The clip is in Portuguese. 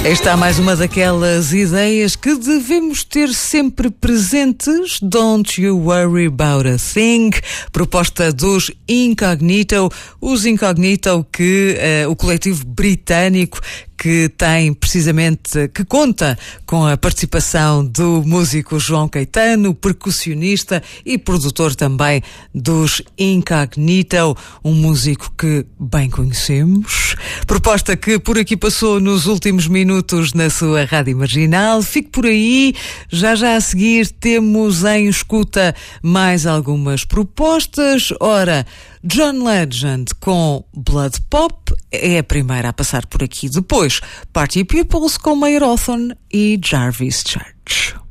Esta é mais uma daquelas ideias que devemos ter sempre presentes. Don't You Worry About a Thing, proposta dos Incognito. Os Incognito, que o coletivo britânico que tem precisamente, que conta com a participação do músico João Caetano, percussionista e produtor também dos Incognito, um músico que bem conhecemos. Proposta que por aqui passou nos últimos minutos na sua Rádio Marginal. Fique por aí, já a seguir temos em escuta mais algumas propostas. Ora, John Legend com Blood Pop é a primeira a passar por aqui. Depois, Party Peoples com Mayor Hawthorne e Jarvis Church.